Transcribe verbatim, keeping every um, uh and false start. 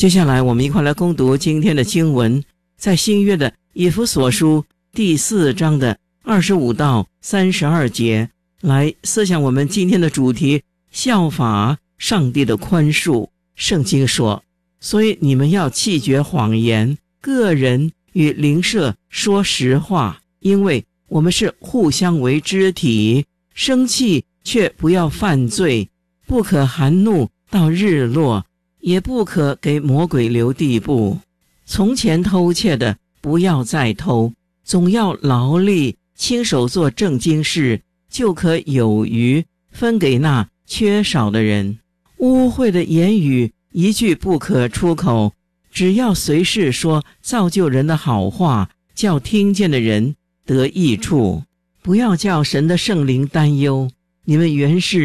接下来我们一块来攻读今天的经文，在新约的以弗所书第四章的二十五到三十二节，来思想我们今天的主题，效法上帝的宽恕。圣经说，所以你们要弃绝谎言，个人与邻舍说实话，因为我们是互相为肢体，生气却不要犯罪，不可含怒到日落，也不可给魔鬼留地步。从前偷窃的不要再偷，总要劳力，亲手做正经事，就可有余，分给那缺少的人。污秽的言语一句不可出口，只要随时说造就人的好话，叫听见的人得益处。不要叫神的圣灵担忧，你们原是